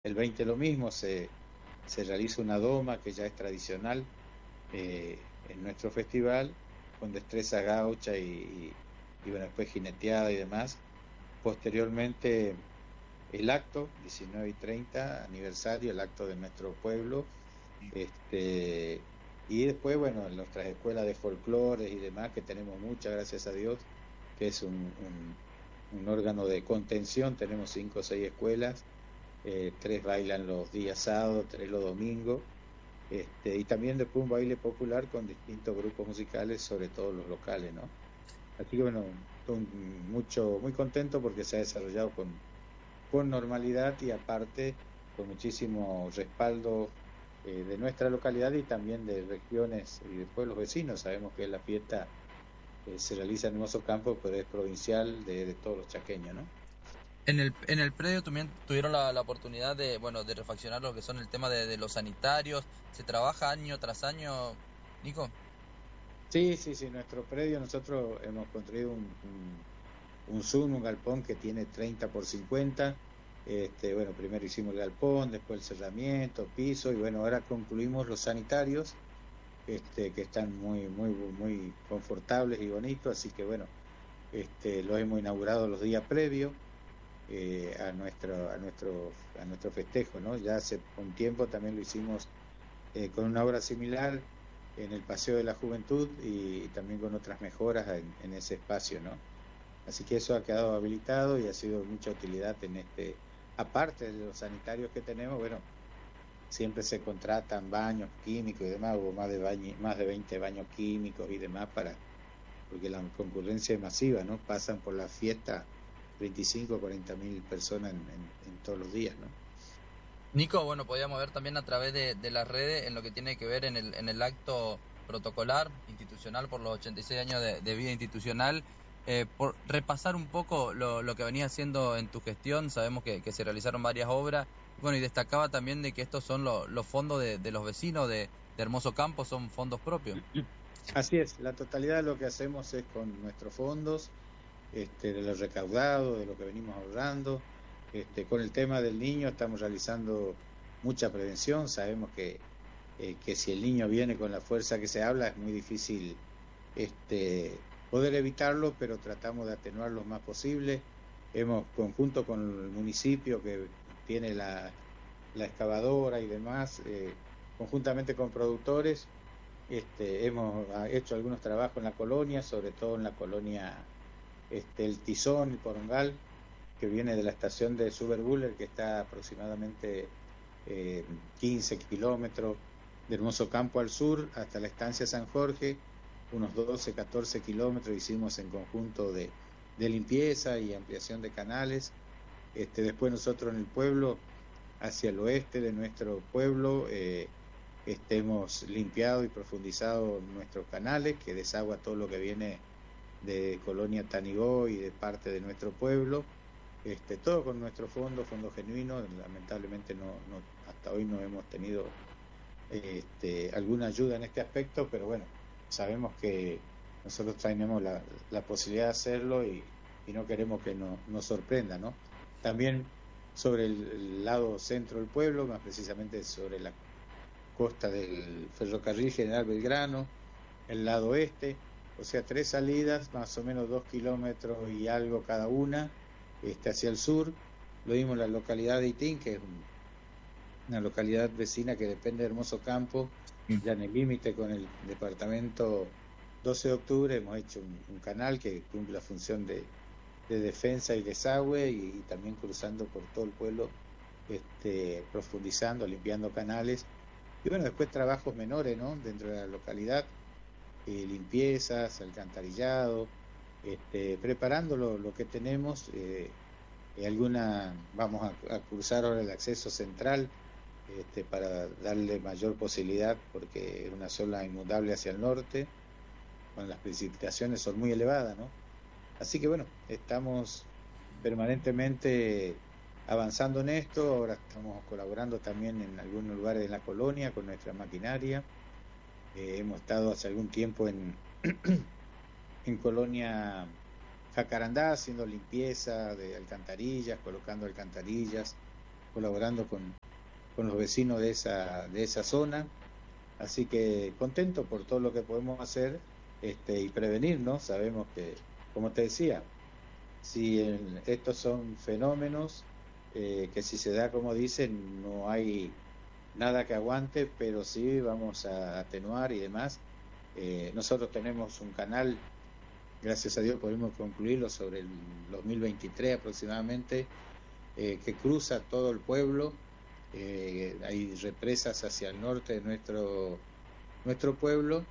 El 20 lo mismo, se realiza una doma que ya es tradicional en nuestro festival, con destreza gaucha y bueno, después jineteada y demás. Posteriormente el acto, 19 y 30 aniversario, el acto de nuestro pueblo, y después, bueno, en nuestras escuelas de folclore y demás, que tenemos muchas, gracias a Dios, que es un órgano de contención, tenemos 5 o 6 escuelas, 3 bailan los días sábados, 3 los domingos, y también después un baile popular con distintos grupos musicales, sobre todo los locales, ¿no? Así que bueno, muy contento porque se ha desarrollado con normalidad y aparte con muchísimo respaldo de nuestra localidad y también de regiones y de pueblos vecinos. Sabemos que la fiesta se realiza en Hermoso Campo, pero es provincial de todos los chaqueños, ¿no? En el predio también tuvieron la oportunidad de, bueno, de refaccionar lo que son el tema de los sanitarios. ¿Se trabaja año tras año, Nico? Sí, nuestro predio, nosotros hemos construido un Zoom, un galpón que tiene 30 por 50. Bueno, primero hicimos el galpón, después el cerramiento, piso, y bueno, ahora concluimos los sanitarios, que están muy confortables y bonitos, así que bueno, los hemos inaugurado los días previos a nuestro festejo, ¿no? Ya hace un tiempo también lo hicimos con una obra similar en el Paseo de la Juventud y también con otras mejoras en ese espacio, ¿no? Así que eso ha quedado habilitado y ha sido de mucha utilidad aparte de los sanitarios que tenemos, bueno, siempre se contratan baños químicos y demás, hubo más de 20 baños químicos y demás porque la concurrencia es masiva, ¿no? Pasan por la fiesta 25 o 40 mil personas en todos los días, ¿no? Nico, bueno, podíamos ver también a través de las redes en lo que tiene que ver en el acto protocolar institucional por los 86 años de vida institucional, por repasar un poco lo que venía haciendo en tu gestión. Sabemos que se realizaron varias obras, bueno, y destacaba también de que estos son los fondos de los vecinos de Hermoso Campo, son fondos propios. Así es, la totalidad de lo que hacemos es con nuestros fondos, de lo recaudado, de lo que venimos ahorrando. Con el tema del niño estamos realizando mucha prevención. Sabemos que si el niño viene con la fuerza que se habla es muy difícil poder evitarlo, pero tratamos de atenuar lo más posible. Hemos, conjunto con el municipio que tiene la excavadora y demás, conjuntamente con productores, hemos hecho algunos trabajos en la colonia, sobre todo en la colonia El Tizón, el Porongal, que viene de la estación de Suberbuller, que está aproximadamente 15 kilómetros de Hermoso Campo al sur hasta la estancia San Jorge, unos 12, 14 kilómetros hicimos en conjunto de limpieza y ampliación de canales. Después nosotros en el pueblo, hacia el oeste de nuestro pueblo, hemos limpiado y profundizado nuestros canales, que desagua todo lo que viene de Colonia Tanigó y de parte de nuestro pueblo, todo con nuestro fondo genuino. Lamentablemente hasta hoy no hemos tenido alguna ayuda en este aspecto, pero bueno, sabemos que nosotros tenemos la posibilidad de hacerlo y no queremos que nos sorprenda, ¿no? También sobre el lado centro del pueblo, más precisamente sobre la costa del ferrocarril General Belgrano, el lado oeste, o sea, 3 salidas, más o menos 2 kilómetros y algo cada una, hacia el sur. Lo vimos en la localidad de Itín, que es una localidad vecina que depende de Hermoso Campo, ya en el límite con el departamento 12 de octubre, hemos hecho un canal que cumple la función de defensa y desagüe y también cruzando por todo el pueblo, profundizando, limpiando canales. Y bueno, después trabajos menores, ¿no? Dentro de la localidad, limpiezas, alcantarillado, preparando lo que tenemos. Vamos a cruzar ahora el acceso central para darle mayor posibilidad, porque es una zona inundable hacia el norte, cuando las precipitaciones son muy elevadas, ¿no? Así que bueno, estamos permanentemente avanzando en esto. Ahora estamos colaborando también en algunos lugares de la colonia con nuestra maquinaria. Hemos estado hace algún tiempo en Colonia Jacarandá haciendo limpieza de alcantarillas, colocando alcantarillas, colaborando con los vecinos de esa zona. Así que contento por todo lo que podemos hacer y prevenir, ¿no? Sabemos que, como te decía, si estos son fenómenos que si se da como dicen, no hay nada que aguante, pero sí vamos a atenuar y demás. Nosotros tenemos un canal, gracias a Dios podemos concluirlo sobre el 2023 aproximadamente, que cruza todo el pueblo. Hay represas hacia el norte de nuestro pueblo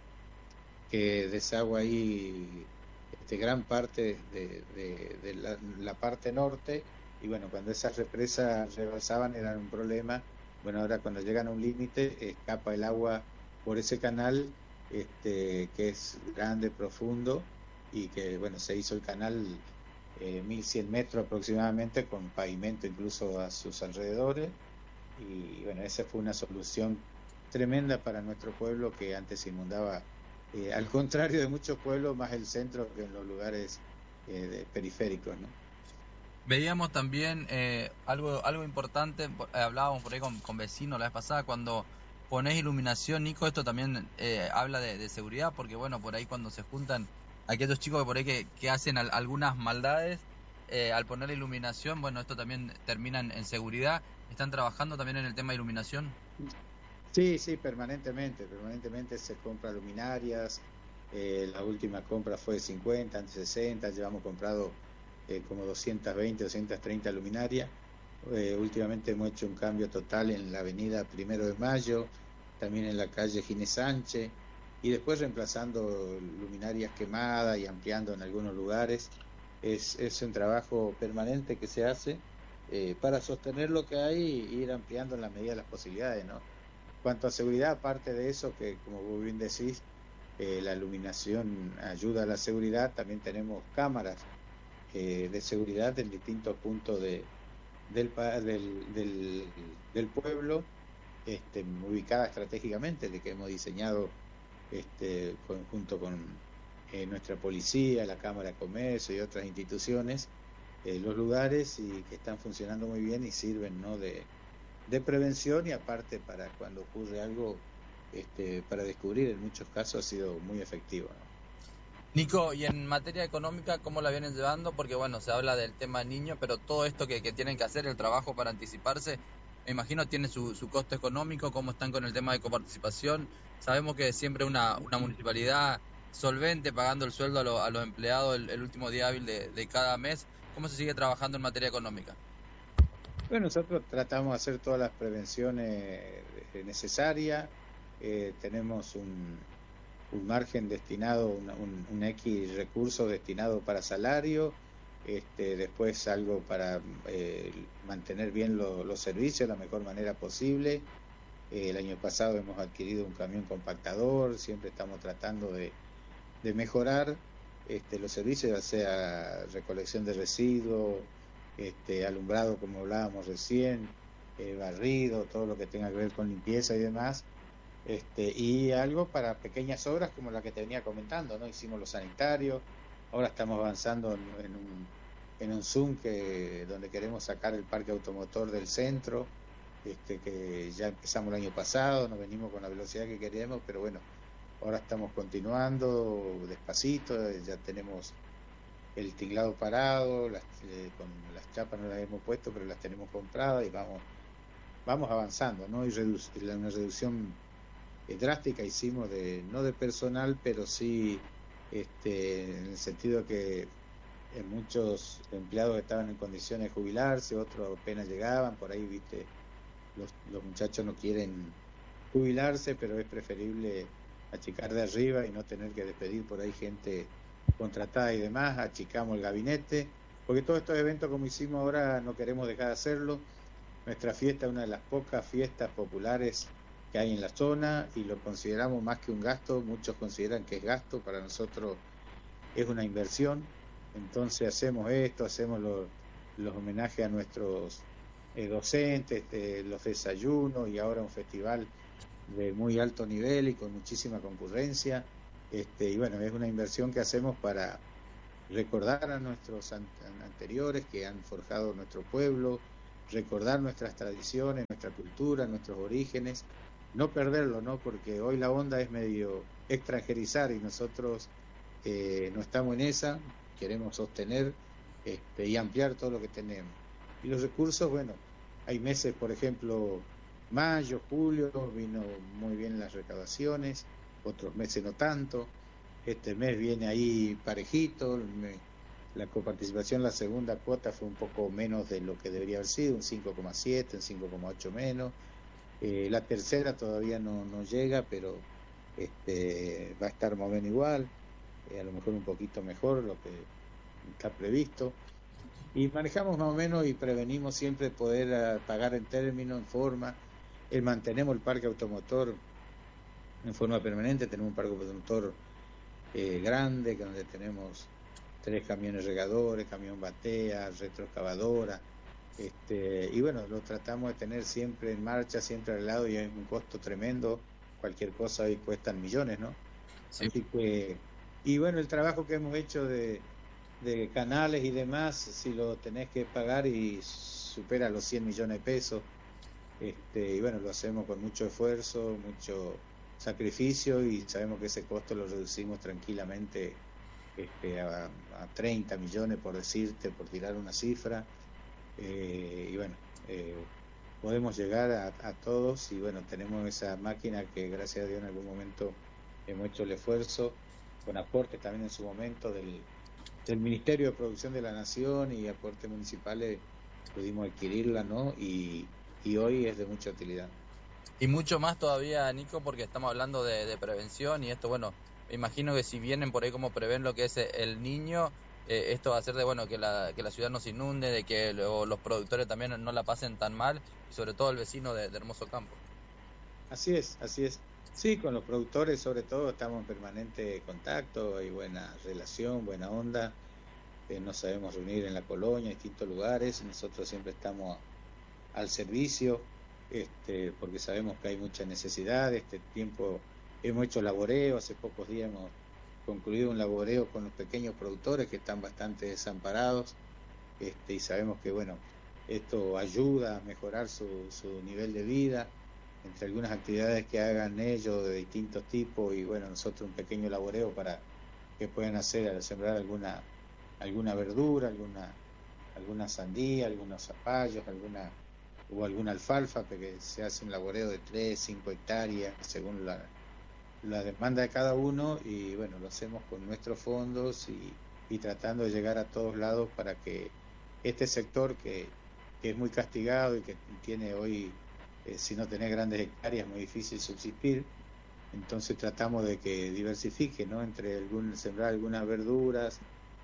que desagua ahí gran parte de la parte norte, y bueno, cuando esas represas rebalsaban eran un problema. Bueno, ahora cuando llegan a un límite escapa el agua por ese canal que es grande, profundo, y que bueno, se hizo el canal 1100 metros aproximadamente, con pavimento incluso a sus alrededores, y bueno, esa fue una solución tremenda para nuestro pueblo, que antes se inundaba, al contrario de muchos pueblos, más el centro que en los lugares periféricos, ¿no? Veíamos también algo importante, hablábamos por ahí con vecinos la vez pasada, cuando ponés iluminación, Nico, esto también habla de seguridad, porque bueno, por ahí cuando se juntan aquellos chicos que por ahí que hacen algunas maldades, al poner la iluminación, bueno, esto también termina en seguridad. ¿Están trabajando también en el tema de iluminación? Sí, permanentemente se compra luminarias. La última compra fue de 50, antes 60, llevamos comprado como 220, 230 luminarias. Últimamente hemos hecho un cambio total en la avenida 1 de Mayo, también en la calle Ginés Sánchez, y después reemplazando luminarias quemadas y ampliando en algunos lugares. Es un trabajo permanente que se hace para sostener lo que hay e ir ampliando en la medida de las posibilidades, ¿no? Cuanto a seguridad, aparte de eso, que como vos bien decís, la iluminación ayuda a la seguridad, también tenemos cámaras de seguridad en distintos puntos del pueblo, ubicadas estratégicamente, de que hemos diseñado junto con nuestra policía, la Cámara de Comercio y otras instituciones, los lugares, y que están funcionando muy bien y sirven, ¿no?, de prevención, y aparte para cuando ocurre algo, para descubrir. En muchos casos ha sido muy efectivo, ¿no? Nico, y en materia económica, ¿cómo la vienen llevando? Porque bueno, se habla del tema niño, pero todo esto que tienen que hacer, el trabajo para anticiparse, me imagino tiene su costo económico. ¿Cómo están con el tema de coparticipación? Sabemos que siempre una municipalidad solvente, pagando el sueldo a los empleados el último día hábil de cada mes. ¿Cómo se sigue trabajando en materia económica? Bueno, nosotros tratamos de hacer todas las prevenciones necesarias. Tenemos un margen destinado, un X recurso destinado para salario, después algo para mantener bien los servicios de la mejor manera posible. El año pasado hemos adquirido un camión compactador. Siempre estamos tratando de mejorar los servicios, ya sea recolección de residuos, alumbrado, como hablábamos recién, barrido, todo lo que tenga que ver con limpieza y demás. Y algo para pequeñas obras como la que te venía comentando, ¿no? Hicimos los sanitarios, ahora estamos avanzando en un Zoom donde queremos sacar el parque automotor del centro, que ya empezamos el año pasado, no venimos con la velocidad que queríamos, pero bueno, ahora estamos continuando despacito. Ya tenemos el tinglado parado, con las chapas no las hemos puesto, pero las tenemos compradas, y vamos avanzando, ¿no? Y una reducción drástica hicimos no de personal, pero sí en el sentido que muchos empleados estaban en condiciones de jubilarse, otros apenas llegaban, por ahí, viste, los muchachos no quieren jubilarse, pero es preferible achicar de arriba y no tener que despedir por ahí gente contratada y demás. Achicamos el gabinete, porque todos estos eventos como hicimos ahora no queremos dejar de hacerlo. Nuestra fiesta es una de las pocas fiestas populares que hay en la zona, y lo consideramos más que un gasto. Muchos consideran que es gasto, para nosotros es una inversión. Entonces hacemos esto, hacemos los homenajes a nuestros docentes, los desayunos, y ahora un festival de muy alto nivel y con muchísima concurrencia, y bueno, es una inversión que hacemos para recordar a nuestros anteriores que han forjado nuestro pueblo, recordar nuestras tradiciones, nuestra cultura, nuestros orígenes, no perderlo, ¿no? Porque hoy la onda es medio extranjerizar y nosotros no estamos en esa, queremos sostener y ampliar todo lo que tenemos. Y los recursos, bueno, hay meses, por ejemplo, mayo, julio, vino muy bien las recaudaciones, otros meses no tanto, este mes viene ahí parejito, la coparticipación, la segunda cuota fue un poco menos de lo que debería haber sido, un 5,7, un 5,8 menos, la tercera todavía no llega, pero va a estar más o menos igual, a lo mejor un poquito mejor lo que está previsto, y manejamos más o menos y prevenimos siempre poder pagar en términos, en forma, mantenemos el parque automotor en forma permanente, tenemos un parque automotor grande, donde tenemos 3 camiones regadores, camión batea, retroexcavadora, y bueno, lo tratamos de tener siempre en marcha, siempre al lado, y hay un costo tremendo, cualquier cosa hoy cuestan millones, ¿no? Sí. Así que, y bueno, el trabajo que hemos hecho de canales y demás, si lo tenés que pagar y supera los 100 millones de pesos, y bueno, lo hacemos con mucho esfuerzo, mucho sacrificio, y sabemos que ese costo lo reducimos tranquilamente a 30 millones, por decirte, por tirar una cifra, y bueno, podemos llegar a todos, y bueno, tenemos esa máquina que gracias a Dios en algún momento hemos hecho el esfuerzo, con aportes también en su momento del Ministerio de Producción de la Nación y aportes municipales, pudimos adquirirla, ¿no? Y hoy es de mucha utilidad. Y mucho más todavía, Nico, porque estamos hablando de prevención, y esto, bueno, me imagino que si vienen por ahí como prevén lo que es el Niño, esto va a hacer de, bueno, que la ciudad no se inunde, de que los productores también no la pasen tan mal, y sobre todo el vecino de Hermoso Campo. Así es. Sí, con los productores sobre todo estamos en permanente contacto, hay buena relación, buena onda, nos sabemos reunir en la colonia, en distintos lugares, nosotros siempre estamos al servicio, porque sabemos que hay mucha necesidad. Este tiempo hemos hecho laboreo, hace pocos días hemos concluido un laboreo con los pequeños productores que están bastante desamparados, y sabemos que bueno, esto ayuda a mejorar su nivel de vida, entre algunas actividades que hagan ellos de distintos tipos, y bueno, nosotros un pequeño laboreo para que puedan hacer al sembrar alguna verdura, alguna sandía, algunos zapallos, alguna alfalfa, porque se hace un laboreo de 3-5 hectáreas según la demanda de cada uno, y bueno, lo hacemos con nuestros fondos y tratando de llegar a todos lados para que este sector que es muy castigado y que tiene hoy, si no tenés grandes hectáreas, muy difícil subsistir, entonces tratamos de que diversifique, ¿no? Entre sembrar algunas verduras,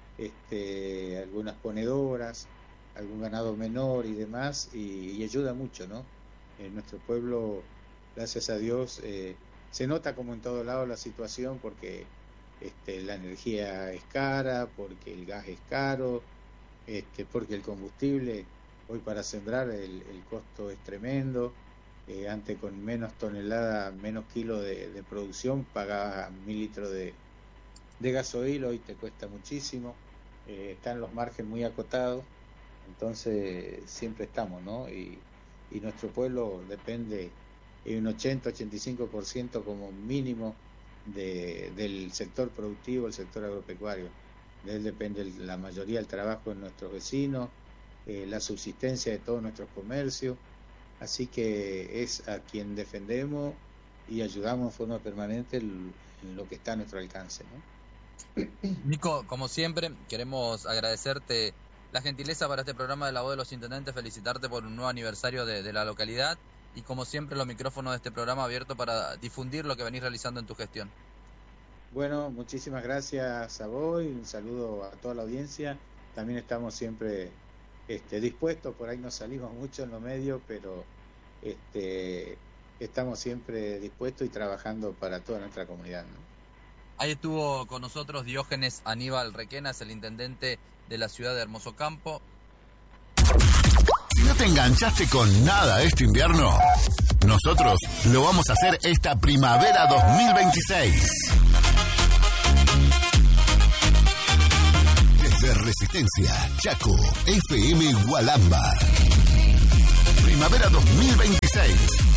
algunas ponedoras, algún ganado menor y demás, y ayuda mucho, ¿no? En nuestro pueblo, gracias a Dios, se nota como en todo lado la situación, porque la energía es cara, porque el gas es caro, porque el combustible, hoy para sembrar el costo es tremendo. Antes con menos tonelada, menos kilos de producción, pagabas 1.000 litros de gasoil, hoy te cuesta muchísimo, están los márgenes muy acotados, entonces siempre estamos, ¿no? Y nuestro pueblo depende un 80-85% como mínimo del sector productivo, el sector agropecuario. De él depende la mayoría del trabajo de nuestros vecinos, la subsistencia de todos nuestros comercios. Así que es a quien defendemos y ayudamos en forma permanente en lo que está a nuestro alcance, ¿no? Nico, como siempre, queremos agradecerte la gentileza para este programa de La Voz de los Intendentes, felicitarte por un nuevo aniversario de la localidad, y como siempre los micrófonos de este programa abiertos para difundir lo que venís realizando en tu gestión. Bueno, muchísimas gracias a vos y un saludo a toda la audiencia. También estamos siempre dispuestos, por ahí no salimos mucho en los medios, pero estamos siempre dispuestos y trabajando para toda nuestra comunidad, ¿no? Ahí estuvo con nosotros Diógenes Aníbal Requenas, el intendente de la ciudad de Hermoso Campo. Si no te enganchaste con nada este invierno, nosotros lo vamos a hacer esta primavera 2026. Desde Resistencia, Chaco, FM Gualamba. Primavera 2026.